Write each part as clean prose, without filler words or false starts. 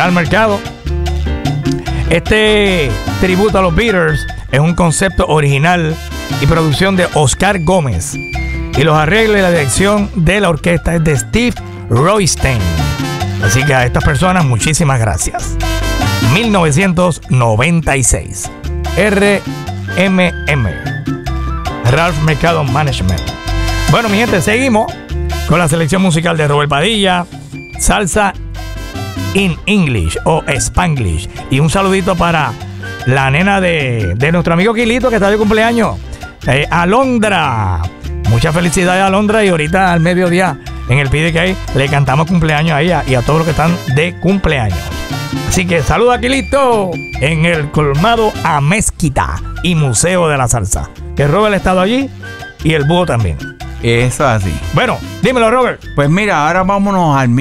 Ralph Mercado. Este tributo a los Beatles es un concepto original y producción de Oscar Gómez. Y los arreglos y la dirección de la orquesta es de Steve Roystein. Así que a estas personas, muchísimas gracias. 1996. RMM. Ralph Mercado Management. Bueno, mi gente, seguimos con la selección musical de Robert Padilla. Salsa in English o Spanglish. Y un saludito para la nena de nuestro amigo Quilito, que está de cumpleaños. Alondra. Muchas felicidades a Alondra. Y ahorita al mediodía en el PDK le cantamos cumpleaños a ella y a todos los que están de cumpleaños. Así que saluda a Quilito en el colmado Amezquita y Museo de la Salsa. Que Robert ha estado allí y el búho también. Eso así. Bueno, dímelo, Robert. Pues mira, ahora vámonos al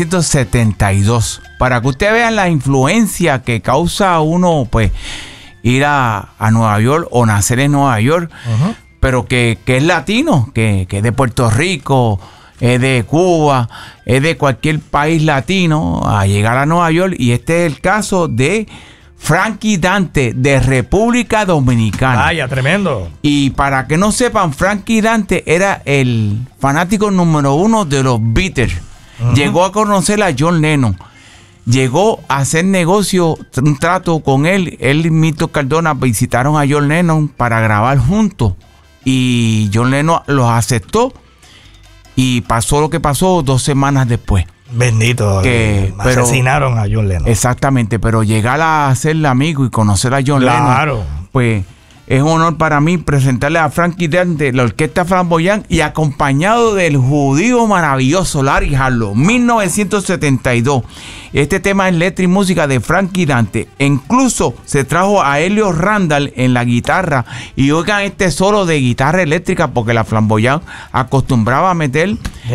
1972. Para que ustedes vean la influencia que causa a uno, pues, ir a Nueva York o nacer en Nueva York. Pero que es latino, que es de Puerto Rico, es de Cuba, es de cualquier país latino, a llegar a Nueva York. Y este es el caso de Frankie Dante, de República Dominicana. Vaya, tremendo. Y para que no sepan, Frankie Dante era el fanático número 1 de los Beatles. Llegó a conocer a John Lennon. Llegó a hacer negocio, un trato con él. Él y Milton Cardona visitaron a John Lennon para grabar juntos. Y John Lennon los aceptó. Y pasó lo que pasó 2 semanas después. Bendito. Pero asesinaron a John Lennon. Exactamente, pero llegar a ser amigo y conocer a John Lennon, pues es un honor para mí presentarle a Frankie Dante, la orquesta Flamboyant, y acompañado del judío maravilloso Larry Harlow. 1972. Este tema es letra y música de Frankie Dante. Incluso se trajo a Elliot Randall en la guitarra. Y oigan este solo de guitarra eléctrica, porque la Flamboyant acostumbraba a meter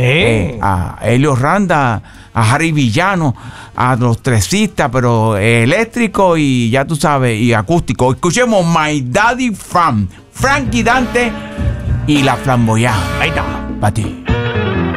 a Elliot Randall, a Harry Villano, a los tresistas, pero eléctrico y ya tú sabes, y acústico. Escuchemos My Daddy Frankie Dante y la Flamboyant. Ahí está, para ti.